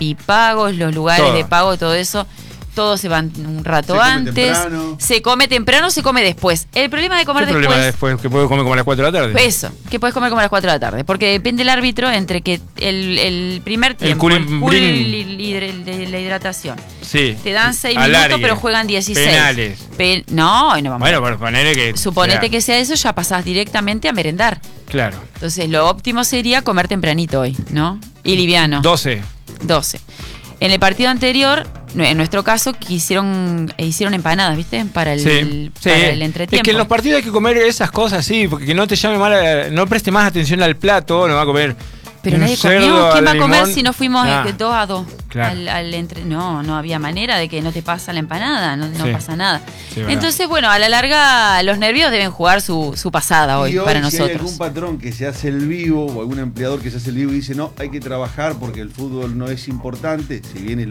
Rapipagos, los lugares Todo. de pago, todo eso, todo se van un rato Se come antes. temprano. Se come temprano, se come después. El problema de comer ¿Qué problema después? ¿Que puedo comer como a las 4 de la tarde? eso, que puedes comer como a las 4 de la tarde. Porque depende el árbitro entre que el primer tiempo, cool el and cool bring. de la hidratación. Sí. Te dan 6 Alargue. minutos, pero juegan 16. Penales. No, y no vamos. Bueno, por ponerle que... Suponete sea, que sea eso, ya pasás directamente a merendar. Claro. Entonces, lo óptimo sería comer tempranito hoy, ¿no? Y liviano. 12. 12. En el partido anterior, en nuestro caso, hicieron empanadas, ¿viste? Para el entretiempo. Es que en los partidos hay que comer esas cosas, sí, porque que no te llame mal, no preste más atención al plato, no va a comer. Pero un nadie cerdo comió. ¿Quién va a al comer limón? si no fuimos 2-2? Claro. No había manera de que no te pasa la empanada, no Sí. pasa nada. Sí, verdad. Entonces, bueno, a la larga los nervios deben jugar su pasada hoy Y hoy, para si hay nosotros. algún patrón que se hace el vivo o algún empleador que se hace el vivo y dice no, hay que trabajar porque el fútbol no es importante, si bien es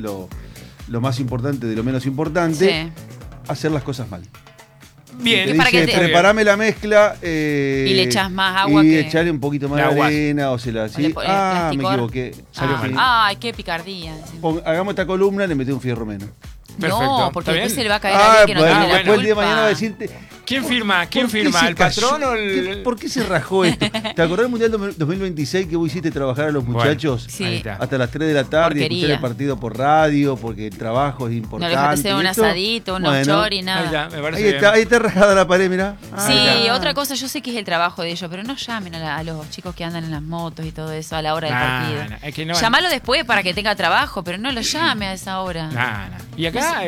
lo más importante de lo menos importante, Sí. hacer las cosas mal. Bien. Te para dice, que te- preparame la mezcla Y le echás más agua y que- echarle un poquito más De de agua. arena o se la O así. le pones Me plasticor. equivoqué. Salió Sí. mal. Ay, qué picardía. Hagamos esta columna, le metí un fierro menos. Perfecto. No, porque ¿Está después bien? se le va a caer a alguien que no bueno, tiene la después el día de mañana va a culpa. decirte. ¿Quién firma? ¿Quién ¿por qué firma? se ¿El cayó? patrón o el...? ¿Por qué se rajó esto? ¿Te acordás del Mundial 2026 que vos hiciste trabajar a los Bueno, muchachos Sí. ahí está. hasta las 3 de la tarde y Porquería. escuchar el partido por radio porque el trabajo es No importante? les ofrecen un y esto? asadito, unos Bueno, chori, Ahí nada. está, me parece Ahí está, bien. ahí está rajada la pared, mirá. Sí, otra cosa, yo sé que es el trabajo de ellos, pero no llamen a los chicos que andan en las motos y todo eso a la hora del partido. No, es que no. Llámalo después para que tenga trabajo, pero no lo llame a esa hora. No. ¿Y acá?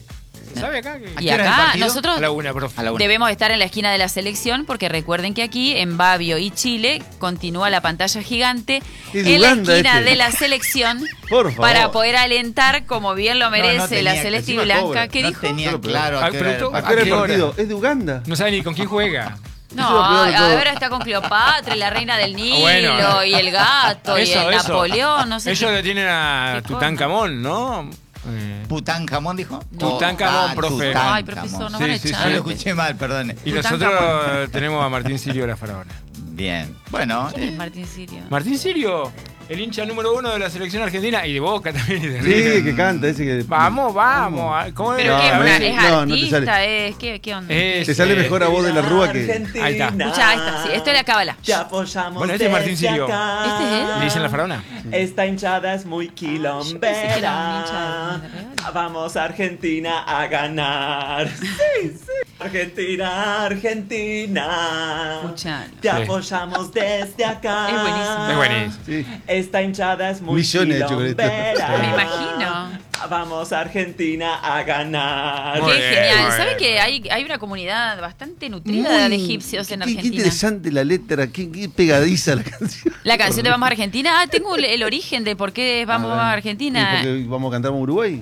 ¿Sabe acá? Y qué hora es el acá partido? nosotros A la una, profe. A la una. debemos estar en la esquina de la selección porque recuerden que aquí en Babio y Chile continúa la pantalla gigante Es de en la Uganda esquina este. de la selección Por favor. para poder alentar como bien lo merece tenía, la celeste y encima blanca. cobra. ¿Qué No dijo? tenía Solo claro Ah, a qué hora era el preguntó- ¿A qué hora el qué hora? partido? Es de Uganda. No sabe ni con quién juega. No, Eso es lo peor de todo. ahora está con Cleopatra, y la reina del Nilo, Bueno. y el gato, y el Napoleón, no sé Ellos qué. le tienen a qué Tutankamón, ¿no? Putankamón dijo. No. Tutankamón, profe. Ay, profesor, nos van a Sí, sí, echar. Yo lo escuché mal, perdone. Y Tutankamón. nosotros tenemos a Martín Sirio la faraona. Bien. Bueno, ¿Quién es Martín Sirio? Martín Sirio, el hincha número 1 de la selección argentina y de Boca también. Y de Sí, River. que canta ese que. Vamos. ¿Cómo ¿Pero No, qué? a ver, ¿Es no, no te artista? sale. ¿Qué onda? Te sale mejor a vos de la Rúa que. Ahí está. Escucha, ahí está, sí, esto es la cábala. Te apoyamos Bueno, este es Martín desde Sirio. acá. ¿Este es él? ¿Le dicen la faraona? Esta hinchada es muy pensé que era un hincha de quilombera. Real. Vamos Argentina a ganar. Sí, sí. Argentina, Argentina. Escucha. Te Sí. apoyamos desde acá. Es buenísimo. Es buenísimo. Sí. Esta hinchada es muy Millones de hecho con esto. quilombera. Me imagino. Vamos Argentina a ganar. Muy Qué bien, genial. muy ¿Sabe bien. que hay una comunidad bastante nutrida de egipcios en Qué Argentina? interesante la letra, qué pegadiza la canción. La canción de Vamos a Argentina. Tengo el origen de por qué Vamos ver. a ¿Y Argentina. por qué vamos a cantar con Uruguay?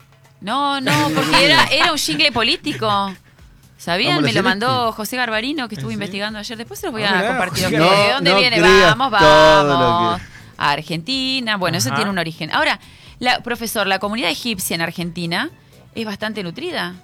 No, porque era un jingle político. ¿Sabían? Vamos, la Me lo celeste. mandó José Garbarino, que estuve investigando ayer. Después se los voy a mirá, compartir. José ¿De Garbarino. dónde No viene? creas Vamos, todo lo vamos. que- A Argentina. Bueno, eso Ajá. tiene un origen. Ahora, profesor, la comunidad egipcia en Argentina es bastante nutrida.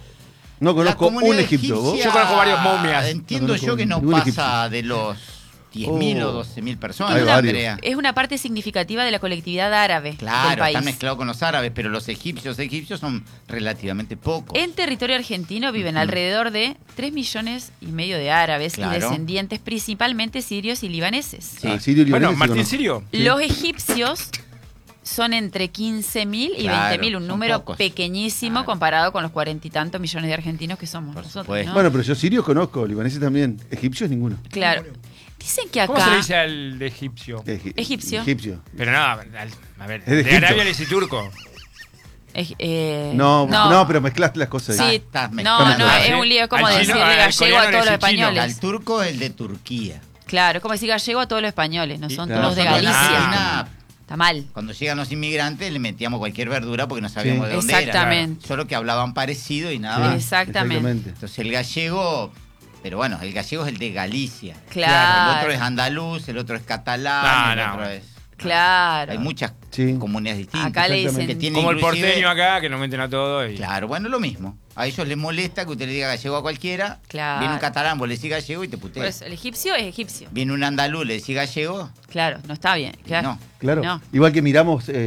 No la conozco comunidad un egipcio. ¿Vos? egipcia, Yo conozco varios momias. Entiendo No conozco yo que no ningún pasa de los 10.000 o 12.000 personas, Hay varios. Andrea. Es una parte significativa de la colectividad árabe del Claro, país. están mezclados con los árabes, pero los egipcios son relativamente pocos. En territorio argentino viven alrededor de 3,5 millones de árabes Claro. y descendientes principalmente sirios y libaneses. Sí. Ah, Sirio y Bueno, Libanés, sí Martín conozco. Sirio. Sí. Los egipcios son entre 15.000 y Claro, 20.000, un son número pocos. pequeñísimo Claro. comparado con los 40 y tantos millones de argentinos que somos Por nosotros. supuesto. ¿no? Bueno, pero yo sirios conozco, libaneses también. Egipcios ninguno. Claro. Dicen que ¿Cómo se le acá. dice al de egipcio? Egipcio. Egipcio. Pero no, a ver, Es de de Egipto. Arabia le dice turco. No, pero mezclaste las cosas. Sí, Estás no, mezclando. no, Ah, es ¿sí? un lío, es como Al chino, decirle al gallego coreano a le todos los dice chino. españoles. Al turco, el de Turquía. Claro, es como decir gallego a todos los españoles, no son claro. todos de Nosotros en Galicia. Argentina, Está mal. cuando llegan los inmigrantes, le metíamos cualquier verdura porque no sabíamos Sí. de dónde era. Exactamente. Solo que hablaban parecido y nada Sí, más. Exactamente. Entonces el gallego, pero bueno, el gallego es el de Galicia. Claro. El otro es andaluz, el otro es catalán, No, el no. otro es... Claro. Hay muchas Sí. comunidades distintas. Acá le Exactamente. dicen. que tienen Como el inclusive- porteño acá, que nos meten a todo. Y... Claro, bueno, lo mismo. A ellos les molesta que usted le diga gallego a cualquiera. Claro. Viene un catalán, vos le decís gallego y te putea. Pues el egipcio es egipcio. Viene un andaluz, le decís gallego. Claro, no está bien. Claro. No. Claro. No. Igual que miramos